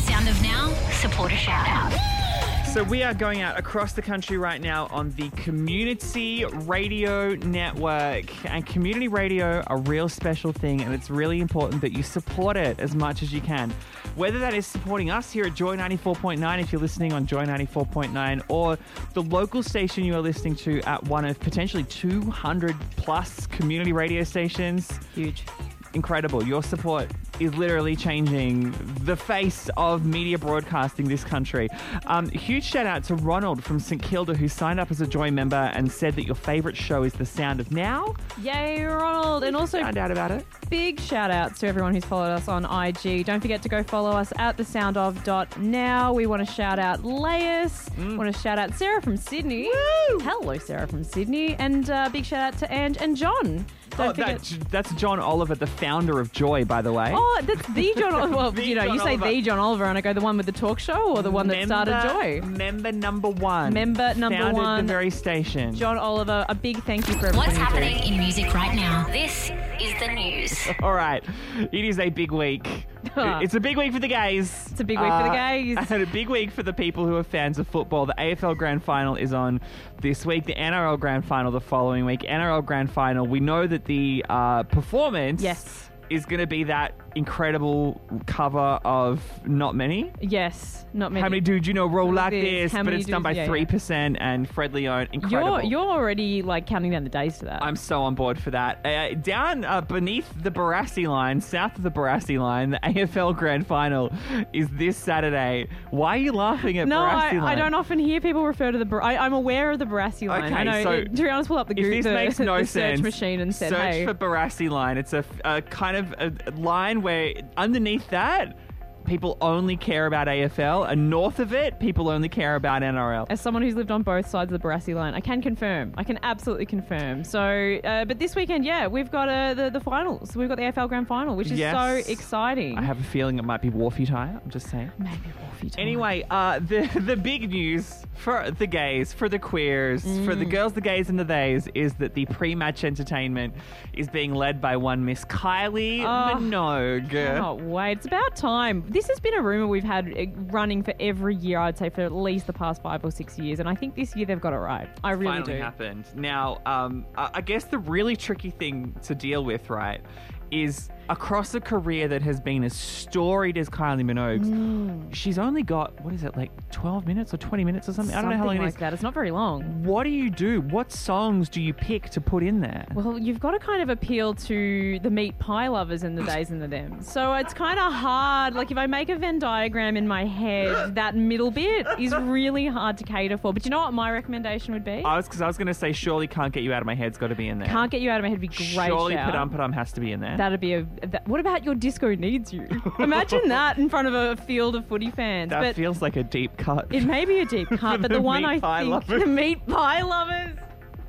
Sound of Now supporter shout out. So we are going out across the country right now on the Community Radio Network. And community radio, a real special thing, and it's really important that you support it as much as you can. Whether that is supporting us here at Joy 94.9, if you're listening on Joy 94.9, or the local station you are listening to at one of potentially 200 plus community radio stations. Huge. Incredible. Your support is literally changing the face of media broadcasting this country. Huge shout out to Ronald from St Kilda, who signed up as a Joy member and said that your favourite show is The Sound of Now. Yay, Ronald. And also Found out about it. big shout outs to everyone who's followed us on IG. Don't forget to go follow us at thesoundof.now. We want to shout out Laius. Want to shout out Sarah from Sydney. Woo! Hello, Sarah from Sydney. And big shout out to Ange and John. Don't forget. That's John Oliver, the founder of Joy, by the way. Oh, that's the John Oliver. Well, The you know, John you say Oliver. the John Oliver and I go the one with the talk show or the one that started Joy? Member number one. Member number Founded one. the very station. John Oliver, a big thank you for everything What's you do. happening in music right now? This is the news. All right. It is a big week. It's a big week for the gays. It's a big week for the gays. And a big week for the people who are fans of football. The AFL Grand Final is on this week. The NRL Grand Final the following week. NRL Grand Final, we know that the performance Yes. is going to be that incredible cover of Not Many. Yes, not many. How many do you know roll like this? How But many it's done by dudes? Yeah, 3% and Fred Leone. Incredible. You're already like counting down the days to that. I'm so on board for that. Down beneath the Barassi line, south of the Barassi line, the AFL Grand Final is this Saturday. Why are you laughing at no, Barassi line? I don't often hear people refer to the. I'm aware of the Barassi line. Okay, I know. so Triana's pull up the If Google this makes no the sense, search machine and said, search "Hey, for Barassi line. It's a kind of a line where underneath that, people only care about AFL, and north of it, people only care about NRL. As someone who's lived on both sides of the Barassi line, I can confirm. I can absolutely confirm. So, but this weekend, yeah, we've got the finals. We've got the AFL Grand Final, which is Yes. so exciting. I have a feeling it might be Wharfie Tyre. I'm just saying. Maybe Wolfie time. Anyway, the big news for the gays, for the queers, for the girls, the gays, and the theys is that the pre-match entertainment is being led by one Miss Kylie Minogue. Cannot wait. It's about time. This has been a rumour we've had running for every year, I'd say, for at least the past 5 or 6 years. And I think this year they've got it right. I really Finally do. happened. Now, I guess the really tricky thing to deal with, right, is across a career that has been as storied as Kylie Minogue's, she's only got, what is it, like 12 minutes or 20 minutes or something? I don't know how long Something it like is. that. It's not very long. What do you do? What songs do you pick to put in there? Well, you've got to kind of appeal to the meat pie lovers in the days and the them. So it's kind of hard. Like if I make a Venn diagram in my head, that middle bit is really hard to cater for. But you know what my recommendation would be? I was going to say, surely Can't Get You Out of My Head's got to be in there. Can't Get You Out of My Head would be great. Surely shout. Padum Padum has to be in there. That'd be what about Your Disco Needs You? Imagine that in front of a field of footy fans. That but feels like a deep cut. it may be a deep cut, but the one meat I pie think lovers. the meat pie lovers.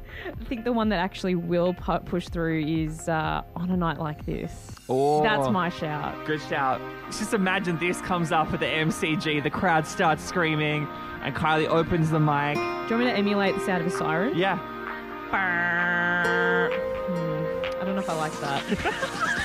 I think the one that actually will push through is On a Night Like This. Oh. That's my shout. Good shout. Just imagine this comes up at the MCG, the crowd starts screaming, and Kylie opens the mic. Do you want me to emulate the sound of a siren? Yeah. I don't know if I like that.